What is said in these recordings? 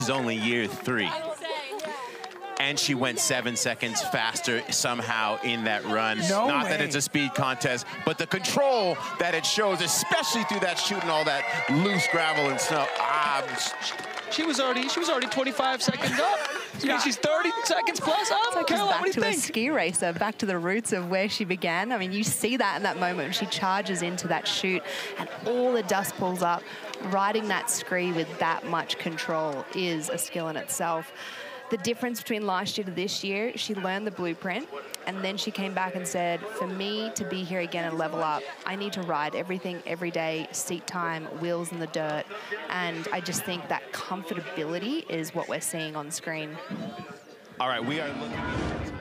is only year 3. And she went 7 seconds faster somehow in that run. Not that it's a speed contest, but the control that it shows, especially through that chute and all that loose gravel and snow. She was already 25 seconds up. Yeah. She's 30 seconds plus up. So Caroline, back what do to you a think? ski racer, back to the roots of where she began. I mean, you see that in that moment when she charges into that chute and all the dust pulls up. Riding that scree with that much control is a skill in itself. The difference between last year to this year, she learned the blueprint, and then she came back and said, for me to be here again and level up, I need to ride everything every day, seat time, wheels in the dirt. And I just think that comfortability is what we're seeing on screen. All right, we are looking.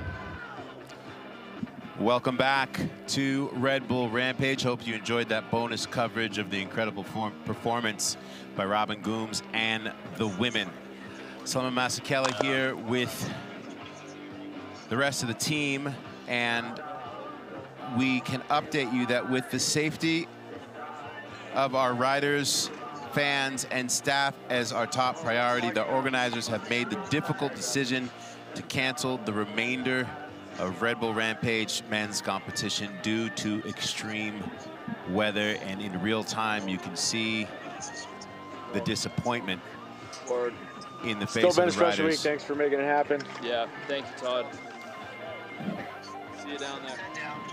Welcome back to Red Bull Rampage. Hope you enjoyed that bonus coverage of the incredible performance by Robin Gooms and the women. Salema Masekela here with the rest of the team, and we can update you that with the safety of our riders, fans, and staff as our top priority, the organizers have made the difficult decision to cancel the remainder of Red Bull Rampage men's competition due to extreme weather, and in real time you can see the disappointment in the face Still been of the a special week. riders. Thanks for making it happen. Yeah, thank you, Todd. See you down there.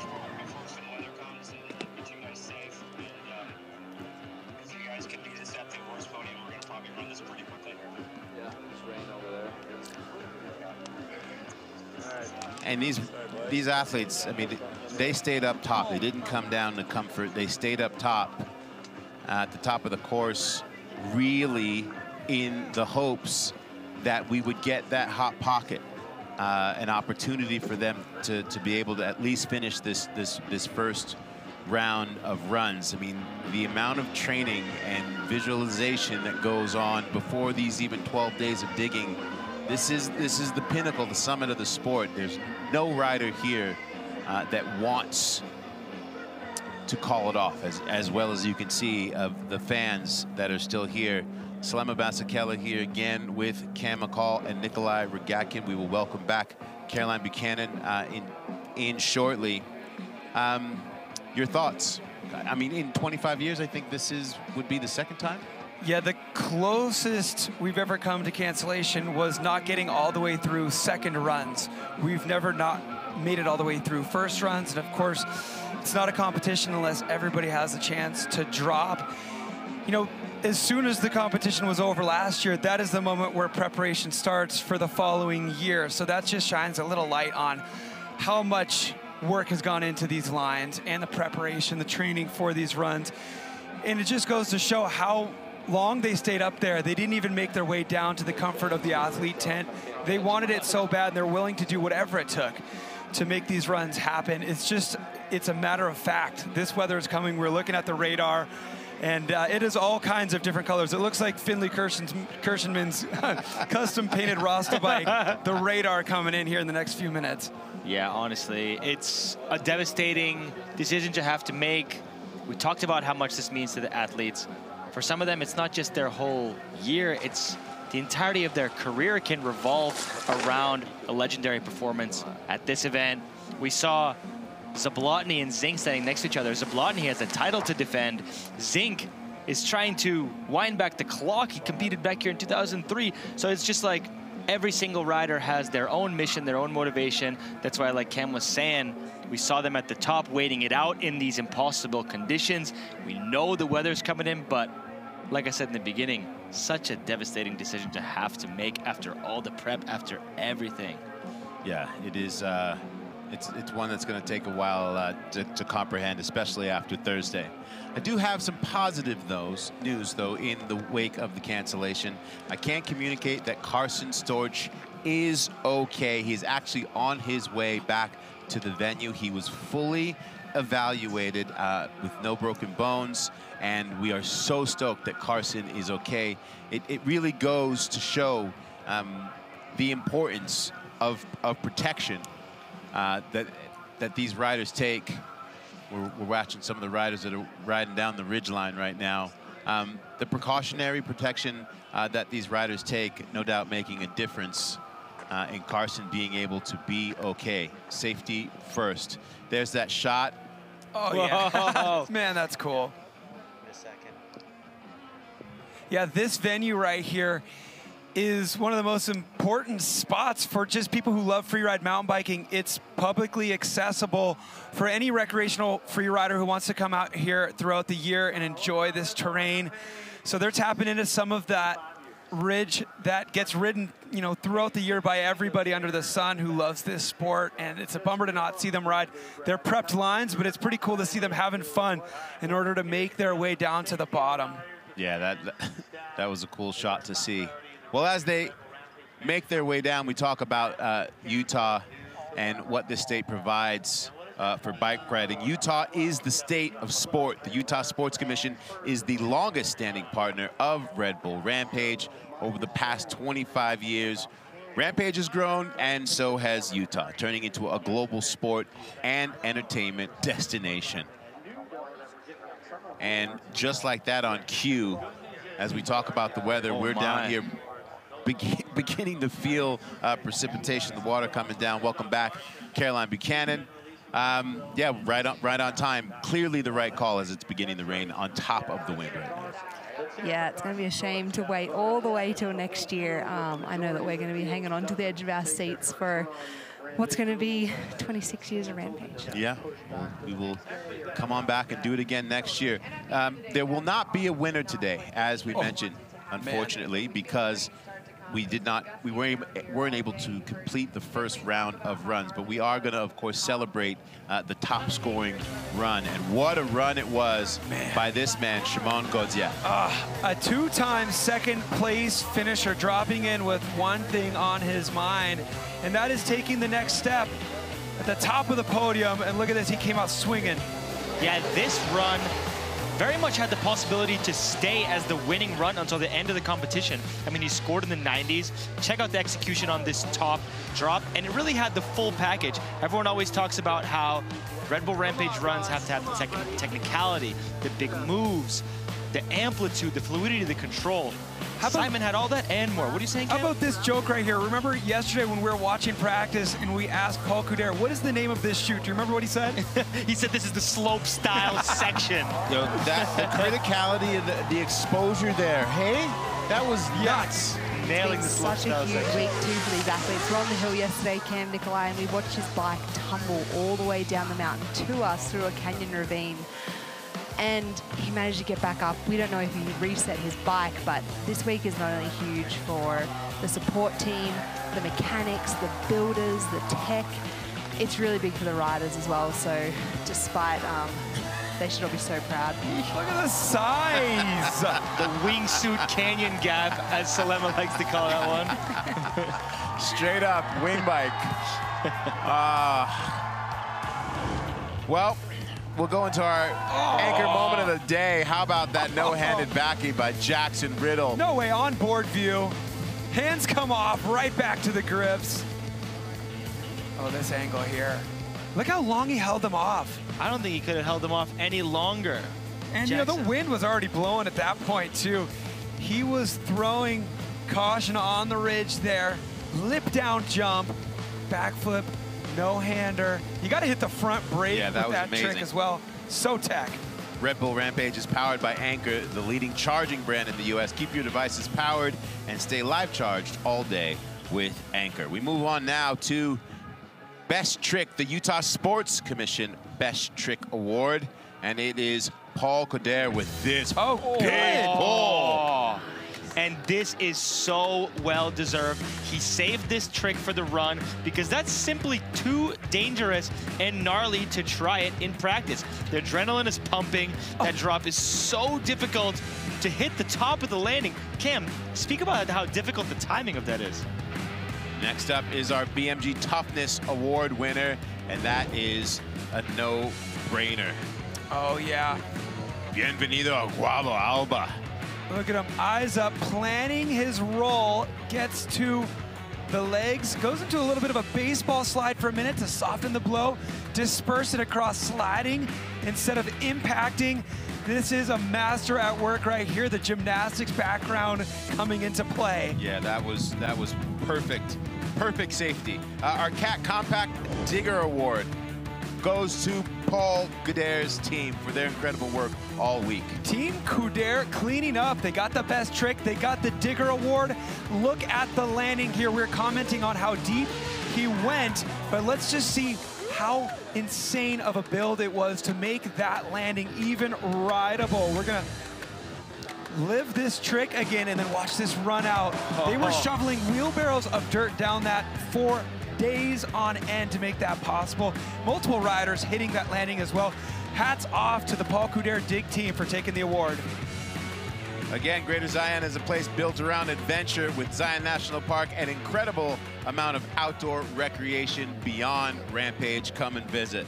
And these athletes, I mean, they stayed up top. They didn't come down to comfort. They stayed up top at the top of the course, really in the hopes that we would get that hot pocket, an opportunity for them to be able to at least finish this first round of runs. I mean, the amount of training and visualization that goes on before these even 12 days of digging. This is the pinnacle, the summit of the sport. There's no rider here that wants to call it off, as well as you can see of the fans that are still here. Salema Masekela here again with Cam McCall and Nikolai Rogatkin. We will welcome back Caroline Buchanan in shortly. Your thoughts? I mean, in 25 years, I think this would be the second time. Yeah, the closest we've ever come to cancellation was not getting all the way through second runs. We've never not made it all the way through first runs. And of course, it's not a competition unless everybody has a chance to drop. You know, as soon as the competition was over last year, that is the moment where preparation starts for the following year. So that just shines a little light on how much work has gone into these lines and the preparation, the training for these runs. And it just goes to show how long they stayed up there. They didn't even make their way down to the comfort of the athlete tent. They wanted it so bad, and they're willing to do whatever it took to make these runs happen. It's a matter of fact. This weather is coming. We're looking at the radar, and it is all kinds of different colors. It looks like Finley Kirshenman's custom painted Rasta bike, the radar coming in here in the next few minutes. Yeah, honestly, it's a devastating decision to have to make. We talked about how much this means to the athletes. For some of them, it's not just their whole year, it's the entirety of their career can revolve around a legendary performance at this event. We saw Zablotny and Zink standing next to each other. Zablotny has a title to defend. Zink is trying to wind back the clock. He competed back here in 2003. So it's just like every single rider has their own mission, their own motivation. That's why, like Cam was saying, we saw them at the top waiting it out in these impossible conditions. We know the weather's coming in, but like I said in the beginning, such a devastating decision to have to make after all the prep, after everything. Yeah, it is. It's one that's going to take a while to comprehend, especially after Thursday. I do have some positive news, though, in the wake of the cancellation. I can communicate that Carson Storch is okay. He's actually on his way back to the venue. He was fully evaluated with no broken bones, and we are so stoked that Carson is okay. It really goes to show the importance of protection that these riders take. We're watching some of the riders that are riding down the ridgeline right now. The precautionary protection that these riders take, no doubt making a difference in Carson being able to be okay. Safety first. There's that shot. Oh, yeah. Man, that's cool. Yeah, this venue right here is one of the most important spots for just people who love freeride mountain biking. It's publicly accessible for any recreational free rider who wants to come out here throughout the year and enjoy this terrain. So they're tapping into some of that ridge that gets ridden, you know, throughout the year by everybody under the sun who loves this sport, and it's a bummer to not see them ride their prepped lines, but it's pretty cool to see them having fun in order to make their way down to the bottom. Yeah, that was a cool shot to see. Well, as they make their way down, we talk about Utah and what this state provides for bike riding. Utah is the state of sport. The Utah Sports Commission is the longest standing partner of Red Bull Rampage. Over the past 25 years, Rampage has grown, and so has Utah, turning into a global sport and entertainment destination. And just like that on cue, as we talk about the weather, we're down here beginning to feel precipitation, the water coming down. Welcome back, Caroline Buchanan. Yeah, right on time. Clearly the right call as it's beginning to rain on top of the wind right now. Yeah, it's going to be a shame to wait all the way till next year. I know that we're going to be hanging on to the edge of our seats for what's going to be 26 years of Rampage. Yeah, we will come on back and do it again next year. There will not be a winner today, as we mentioned, unfortunately, because we weren't able to complete the first round of runs, but we are going to, of course, celebrate the top scoring run. And what a run it was by this man, Shimon Godziak. A two-time second place finisher, dropping in with one thing on his mind, and that is taking the next step at the top of the podium. And look at this, he came out swinging. Yeah, this run very much had the possibility to stay as the winning run until the end of the competition. I mean, he scored in the 90s. Check out the execution on this top drop, and it really had the full package. Everyone always talks about how Red Bull Rampage runs have to have the technicality, the big moves, the amplitude, the fluidity, the control. Simon had all that and more. What are you saying, Ken? How about this joke right here? Remember yesterday when we were watching practice and we asked Paul Couder, what is the name of this chute? Do you remember what he said? He said this is the slope style section. You know, the criticality and the exposure there. Hey, that was nuts. Nailing the slope Such a style huge section. week too for these athletes. We're on the hill yesterday, Cam Nicolai, and we watched his bike tumble all the way down the mountain to us through a canyon ravine. And he managed to get back up. We don't know if he reset his bike, but this week is not only huge for the support team, the mechanics, the builders, the tech. It's really big for the riders as well. So despite, they should all be so proud. Look at the size. The wingsuit canyon gap, as Salema likes to call that one. Straight up wing bike. Well, we'll go into our anchor moment of the day. How about that no-handed backing by Jackson Riddle? No way, on board view. Hands come off, right back to the grips. Oh, this angle here. Look how long he held them off. I don't think he could have held them off any longer. And you know, the wind was already blowing at that point too. He was throwing caution on the ridge there. Lip down jump, backflip, no-hander. You got to hit the front brake with that trick as well. So tech. Red Bull Rampage is powered by Anker, the leading charging brand in the U.S. Keep your devices powered and stay live charged all day with Anker. We move on now to Best Trick, the Utah Sports Commission Best Trick Award. And it is Paul Couder with this big pull. And this is so well-deserved. He saved this trick for the run because that's simply too dangerous and gnarly to try it in practice. The adrenaline is pumping. That drop is so difficult to hit the top of the landing. Cam, speak about how difficult the timing of that is. Next up is our BMG Toughness Award winner, and that is a no-brainer. Oh, yeah. Bienvenido a Guavo Alba. Look at him, eyes up, planning his roll, gets to the legs, goes into a little bit of a baseball slide for a minute to soften the blow, disperse it across sliding instead of impacting, This is a master at work right here, the gymnastics background coming into play. Yeah, that was perfect. Perfect safety. Our Cat Compact Digger Award goes to Paul Coudere's team for their incredible work all week. Team Coudere cleaning up. They got the best trick. They got the Digger Award. Look at the landing here. We're commenting on how deep he went, but let's just see how insane of a build it was to make that landing even rideable. We're gonna live this trick again and then watch this run out. They were shoveling wheelbarrows of dirt down that for days on end to make that possible. Multiple riders hitting that landing as well. Hats off to the Paul Coudere Dig team for taking the award. Again, Greater Zion is a place built around adventure with Zion National Park, an incredible amount of outdoor recreation beyond Rampage. Come and visit.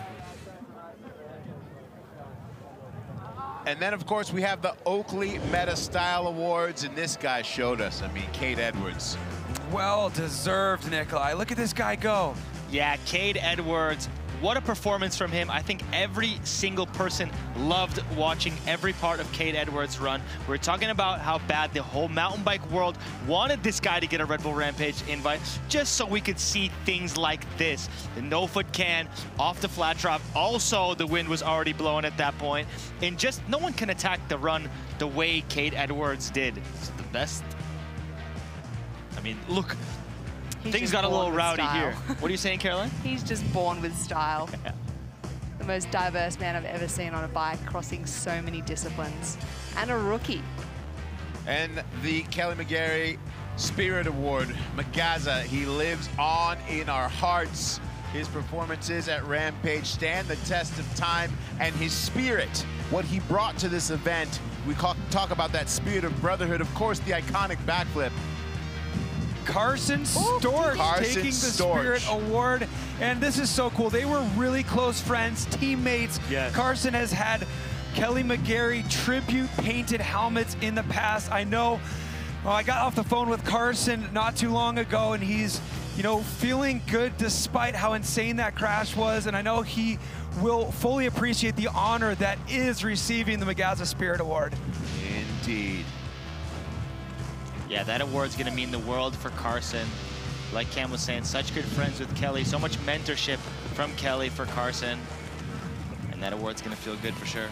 And then, of course, we have the Oakley Meta Style Awards, and this guy showed us. I mean, Cade Edwards. Well deserved, Nikolai. Look at this guy go. Yeah, Cade Edwards, what a performance from him. I think every single person loved watching every part of Cade Edwards' run. We're talking about how bad the whole mountain bike world wanted this guy to get a Red Bull Rampage invite just so we could see things like this. The no-foot can off the flat drop. Also, the wind was already blowing at that point. And just no one can attack the run the way Cade Edwards did. It's the best. I mean, look. Things got a little rowdy here. What are you saying, Caroline? He's just born with style. Yeah. The most diverse man I've ever seen on a bike, crossing so many disciplines. And a rookie. And the Kelly McGarry Spirit Award. Magaza, he lives on in our hearts. His performances at Rampage stand the test of time, and his spirit, what he brought to this event. We talk about that spirit of brotherhood. Of course, the iconic backflip. Carson Storch taking the Spirit Award, and this is so cool. They were really close friends, teammates. Yes. Carson has had Kelly McGarry tribute painted helmets in the past. I know, I got off the phone with Carson not too long ago, and he's, you know, feeling good despite how insane that crash was, and I know he will fully appreciate the honor that is receiving the Magaza Spirit Award. Indeed. Yeah, that award's gonna mean the world for Carson. Like Cam was saying, such good friends with Kelly, so much mentorship from Kelly for Carson. And that award's gonna feel good for sure.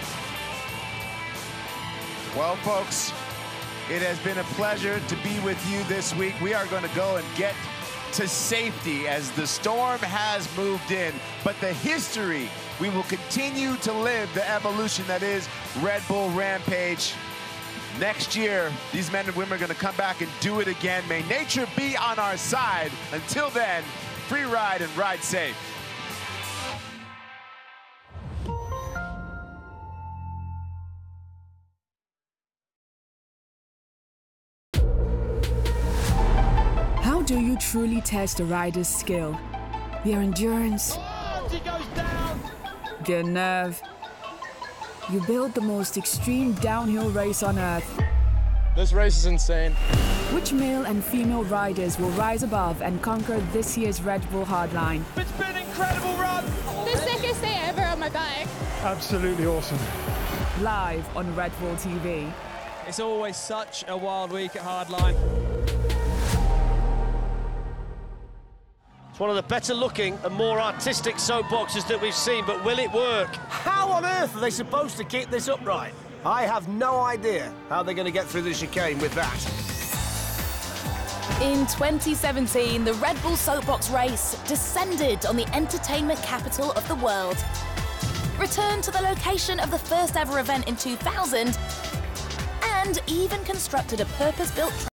Well, folks, it has been a pleasure to be with you this week. We are gonna go and get to safety as the storm has moved in, but the history, we will continue to live the evolution that is Red Bull Rampage. Next year, these men and women are going to come back and do it again. May nature be on our side. Until then, free ride and ride safe. How do you truly test a rider's skill? Their endurance, their nerve. You build the most extreme downhill race on earth. This race is insane. Which male and female riders will rise above and conquer this year's Red Bull Hardline? It's been an incredible run! The sickest day ever on my bike. Absolutely awesome. Live on Red Bull TV. It's always such a wild week at Hardline. One of the better looking and more artistic soapboxes that we've seen, but will it work? How on earth are they supposed to keep this upright? I have no idea how they're going to get through the chicane with that. In 2017, the Red Bull Soapbox race descended on the entertainment capital of the world, returned to the location of the first ever event in 2000, and even constructed a purpose-built